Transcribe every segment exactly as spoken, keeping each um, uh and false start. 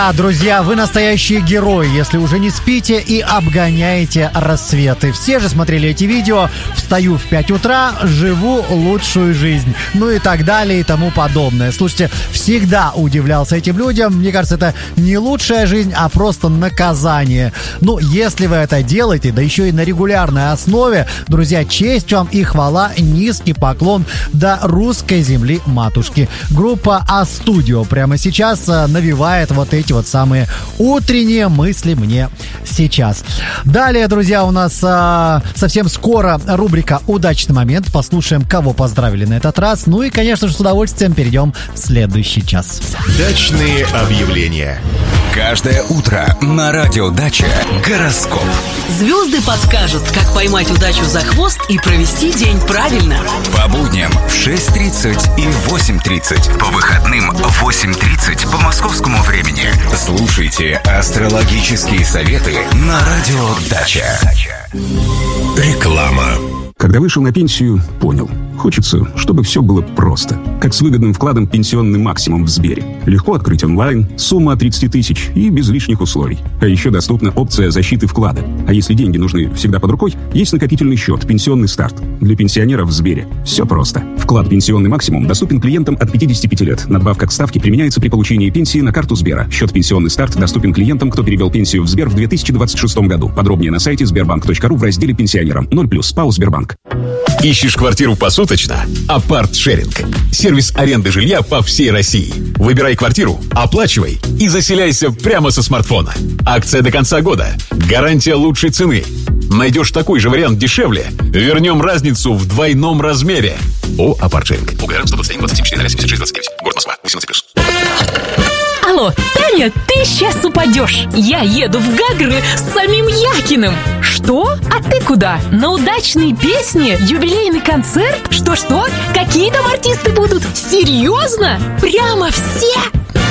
А, друзья, вы настоящие герои, если уже не спите и обгоняете рассветы. Все же смотрели эти видео «Встаю в пять утра, живу лучшую жизнь», ну и так далее и тому подобное. Слушайте, всегда удивлялся этим людям. Мне кажется, это не лучшая жизнь, а просто наказание. Ну, если вы это делаете, да еще и на регулярной основе, друзья, честь вам и хвала, низкий поклон до русской земли матушки. Группа А-Студио прямо сейчас навевает вот эти вот самые утренние мысли мне сейчас. Далее, друзья, у нас а, совсем скоро рубрика «Удачный момент». Послушаем, кого поздравили на этот раз. Ну и, конечно же, с удовольствием перейдем в следующий час. Дачные объявления. Каждое утро на радио Дача гороскоп. Звезды подскажут, как поймать удачу за хвост и провести день правильно. По будням в шесть тридцать и восемь тридцать. По выходным в восемь тридцать по московскому времени. Слушайте астрологические советы на радио Дача. Реклама. Когда вышел на пенсию, понял. Хочется, чтобы все было просто. Как с выгодным вкладом «Пенсионный максимум» в Сбере. Легко открыть онлайн, сумма от тридцать тысяч и без лишних условий. А еще доступна опция защиты вклада. А если деньги нужны всегда под рукой, есть накопительный счет «Пенсионный старт». Для пенсионеров в Сбере. Все просто. Вклад «Пенсионный максимум» доступен клиентам от пятидесяти пяти лет. Надбавка к ставке применяется при получении пенсии на карту Сбера. Счет «Пенсионный старт» доступен клиентам, кто перевел пенсию в Сбер в две тысячи двадцать шестом году. Подробнее на сайте сбербанк точка ру в разделе «Пенсионерам». ноль плюс ПАО «Сбербанк». Ищешь квартиру посуточно? Апарт-шеринг. Сервис аренды жилья по всей России. Выбирай квартиру, оплачивай и заселяйся прямо со смартфона. Акция до конца года. Гарантия лучшей цены. Найдешь такой же вариант дешевле, вернем разницу в двойном размере. О, Апарт-шеринг. УГР сто двадцать один двадцать семь четыре семьдесят шесть двадцать девять. Город Москва. восемнадцать плюс. Алло, Таня, ты сейчас упадешь. Я еду в Гагры с самим Якиным. Что? А ты куда? На удачные песни? Юбилейный концерт? Что-что? Какие там артисты будут? Серьезно? Прямо все?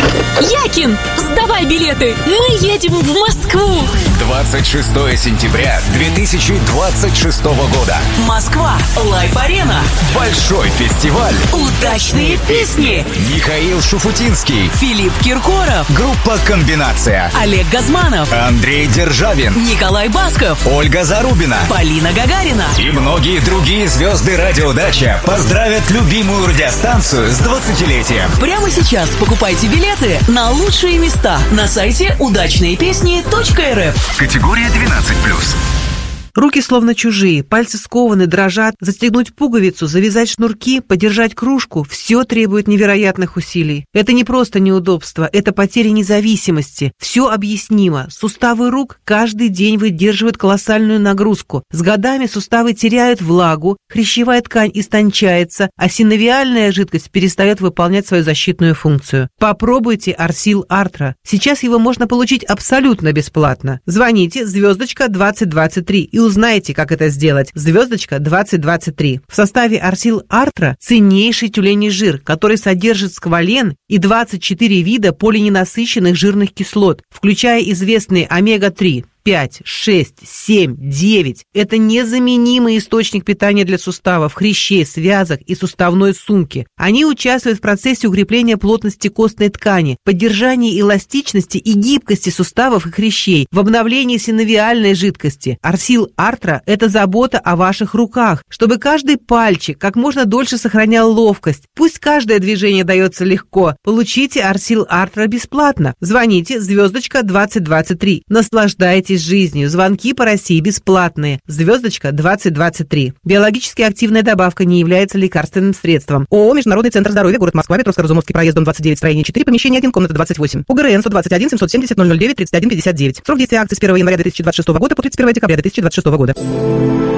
Якин, сдавай билеты. Мы едем в Москву. двадцать шестого сентября две тысячи двадцать шестого года. Москва. Лайф-арена. Большой фестиваль. Удачные песни. Михаил Шуфутинский. Филипп Киркоров. Группа «Комбинация». Олег Газманов. Андрей Державин. Николай Басков. Ольга Зарубина. Полина Гагарина. И многие другие звезды радио Дача поздравят любимую радиостанцию с двадцатилетием. Прямо сейчас покупайте билеты на лучшие места на сайте удачные песни точка эр эф. Категория двенадцать плюс. Руки словно чужие, пальцы скованы, дрожат. Застегнуть пуговицу, завязать шнурки, подержать кружку – все требует невероятных усилий. Это не просто неудобство, это потеря независимости. Все объяснимо. Суставы рук каждый день выдерживают колоссальную нагрузку. С годами суставы теряют влагу, хрящевая ткань истончается, а синовиальная жидкость перестает выполнять свою защитную функцию. Попробуйте Арсил Артра. Сейчас его можно получить абсолютно бесплатно. Звоните звездочка двадцать двадцать три и узнаете, как это сделать. Звездочка двадцать двадцать три. В составе Арсил Артра ценнейший тюленей жир, который содержит сквален и двадцать четыре вида полиненасыщенных жирных кислот, включая известные омега три. пять, шесть, семь, девять. Это незаменимый источник питания для суставов, хрящей, связок и суставной сумки. Они участвуют в процессе укрепления плотности костной ткани, поддержании эластичности и гибкости суставов и хрящей, в обновлении синовиальной жидкости. Арсил Артра – это забота о ваших руках, чтобы каждый пальчик как можно дольше сохранял ловкость. Пусть каждое движение дается легко. Получите Арсил Артра бесплатно. Звоните звездочка двадцать двадцать три. Наслаждайтесь жизнью. Звонки по России бесплатные. Звездочка двадцать двадцать три. Биологически активная добавка не является лекарственным средством. ООО «Международный центр здоровья», город Москва, Петровско-Разумовский проезд, дом двадцать девять, строение четыре, помещение один, комната двадцать восемь. УГРН сто двадцать один семьсот семьдесят ноль ноль девять тридцать один пятьдесят девять. Срок действия акции с первого января две тысячи двадцать шестого года по тридцать первого декабря две тысячи двадцать шестого года.